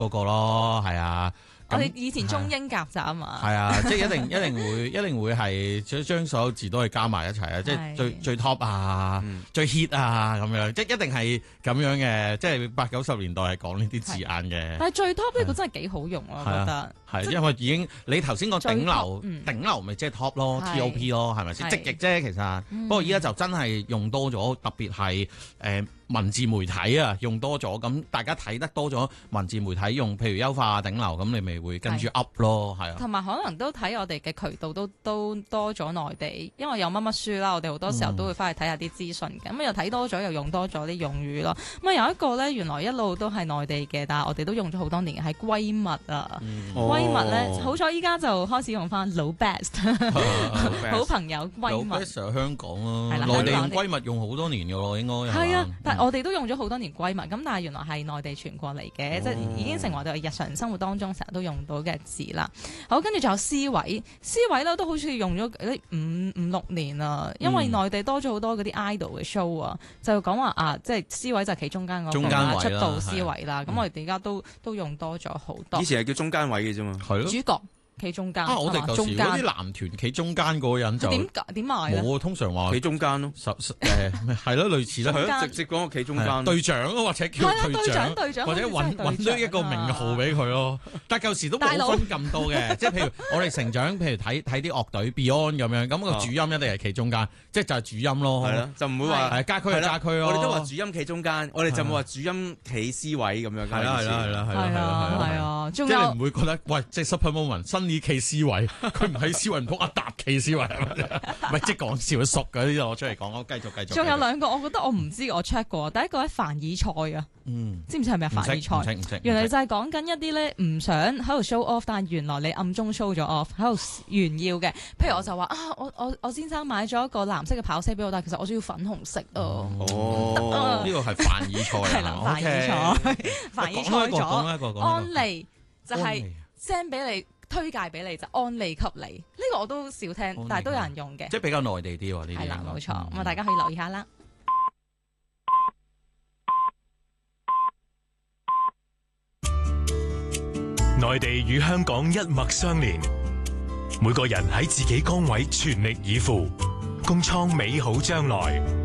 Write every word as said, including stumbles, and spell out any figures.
嗰個咯，係啊。 我哋以前中英夾雜啊嘛， 係啊，即係一定一定會一定會係將將所有字都係加埋一齊啊！即係最最 top 啊，嗯、最 hit 啊咁樣，即係一定係咁樣嘅。即係八九十年代係講呢啲字眼嘅。 但係最 top 呢個真係幾好用啊，我覺得。 係，因為已經你頭先講頂流，頂流咪即係 top 咯 ，T O P 咯，係咪先？積極啫，其實。不過依家就真係用多咗，特別係誒文字媒體啊，用多咗，咁大家睇得多咗文字媒體用，譬如優化頂流，咁你咪會跟住 up 咯，係啊。 同埋可能都睇我哋嘅渠道都都多咗內地，因為有乜乜書啦，我哋好多時候都會翻去睇下啲資訊嘅，咁、嗯、又睇多咗，又用多咗啲用語咯。咁啊有一個咧，原來一路都係內地嘅，但係我哋都用咗好多年嘅，係閨蜜啊。 嗯閨蜜咧，好彩依家就開始用翻老 best，好朋友閨蜜。 老 best 係香港咯，內地用閨蜜用好多年嘅咯，應該係啊，但係我哋都用咗好多年閨蜜，咁但係原來係內地傳過嚟嘅，即係已經成為我哋日常生活當中成日都用到嘅字啦。好，跟住仲有詩卉，詩卉咧都好似用咗五五六年啦，因為內地多咗好多嗰啲 idol 嘅 show 啊，就講話啊，即係詩卉就企中間嗰個啦，出道詩卉啦，咁我哋而家都都用多咗好多。 以前係叫中間位嘅啫嘛， 係咯， 主角。企中間啊！我哋舊時嗰啲男團企中間嗰個人就點點賣咧？ 我通常話企中間咯， 誒係咯，類似啦， 係咯，直接講個企中間隊長或者叫隊長， 隊長或者揾揾到一個名號俾佢咯。但係舊時都冇分咁多嘅，即係譬如我哋成長，譬如睇睇啲樂隊 Beyond 咁樣，咁個主音一定係企中間，即係就係主音咯。 係咯，就唔會話係家駒係家駒咯。 我哋都話主音企中間，我哋就冇話主音企 C 位咁樣。 係啦係啦係啦係啦係啊！即係你唔會覺得喂，即係 Super Moment 新呢企 C 位。佢唔係思維唔通阿達企思維，唔係即係講笑熟嘅呢啲攞出嚟講，我繼續繼續。 仲有兩個，我覺得我唔知，我 check 過。第一個係凡爾賽啊，嗯，知唔知係咪凡爾賽？原來就係講緊一啲咧唔想喺度 show off，但係原來你暗中 show 咗 off，喺度炫耀嘅。譬如我就話啊，我我我先生買咗一個藍色嘅跑車俾我，但係其實我中意粉紅色啊。 哦，呢個係凡爾賽係啦，凡爾賽，凡爾賽咗。安利就係 send 俾你。推介俾你就安利給你，呢、這個我都少聽，但係都有人用嘅， 即係比較內地啲喎呢啲。係啦， 冇錯，咁啊、嗯、大家可以留意下啦。 內地與香港一脈相連，每個人喺自己崗位全力以赴，共創美好將來。